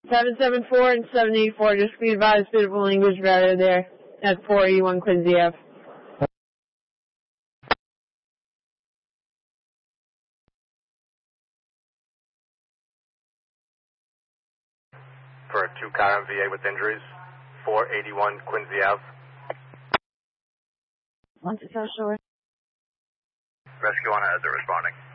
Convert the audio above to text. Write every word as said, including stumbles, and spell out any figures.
seven seven four and seven eight four, just be advised, beautiful language barrier there at four eighty-one Quincy Ave. For a two-car M V A with injuries, four eighty-one Quincy Ave. Once it's so short. Rescue on hazard responding.